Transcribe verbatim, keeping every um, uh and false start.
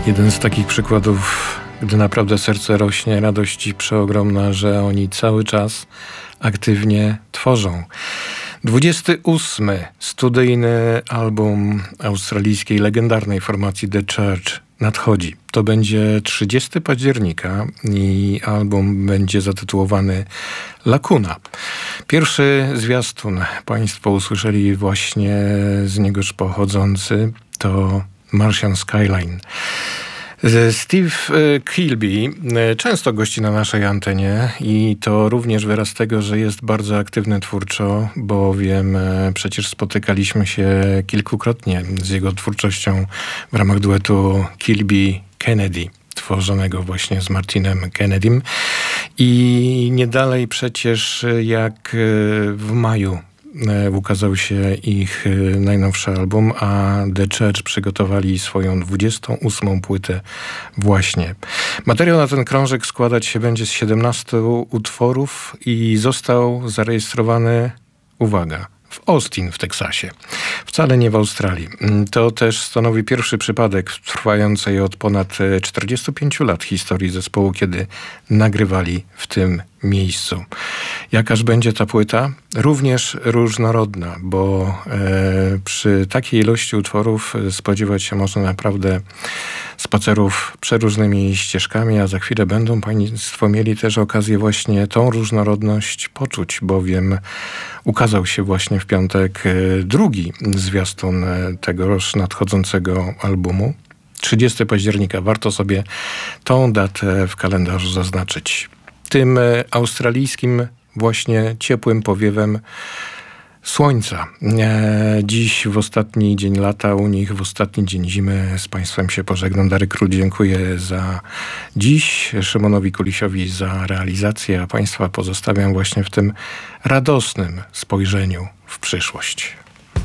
Jeden z takich przykładów, gdy naprawdę serce rośnie, radości przeogromna, że oni cały czas aktywnie tworzą. dwudziesty ósmy studyjny album australijskiej legendarnej formacji The Church nadchodzi. To będzie trzydziestego października i album będzie zatytułowany Lacuna. Pierwszy zwiastun Państwo usłyszeli właśnie z niegoż pochodzący, to Martian Skyline. Steve Kilbey często gości na naszej antenie i to również wyraz tego, że jest bardzo aktywny twórczo, bowiem przecież spotykaliśmy się kilkukrotnie z jego twórczością w ramach duetu Kilbey-Kennedy, tworzonego właśnie z Martinem Kennedym. I nie dalej przecież jak w maju ukazał się ich najnowszy album, a The Church przygotowali swoją dwudziestą ósmą płytę właśnie. Materiał na ten krążek składać się będzie z siedemnastu utworów i został zarejestrowany, uwaga, w Austin w Teksasie. Wcale nie w Australii. To też stanowi pierwszy przypadek w trwającej od ponad czterdziestu pięciu lat historii zespołu, kiedy nagrywali w tym miejscu. Jakaż będzie ta płyta? Również różnorodna, bo e, przy takiej ilości utworów spodziewać się można naprawdę spacerów przeróżnymi ścieżkami, a za chwilę będą Państwo mieli też okazję właśnie tą różnorodność poczuć, bowiem ukazał się właśnie w piątek drugi zwiastun tegoż nadchodzącego albumu. trzydziestego października. Warto sobie tą datę w kalendarzu zaznaczyć. Tym australijskim właśnie ciepłym powiewem słońca. Dziś w ostatni dzień lata u nich, w ostatni dzień zimy z Państwem się pożegnam. Darek Król, dziękuję za dziś. Szymonowi Kulisiowi za realizację, a Państwa pozostawiam właśnie w tym radosnym spojrzeniu w przyszłość.